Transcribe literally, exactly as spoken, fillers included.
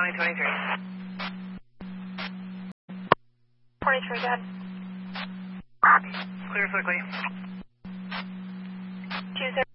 County twenty-three. twenty-three, go ahead. Clear quickly. two zero.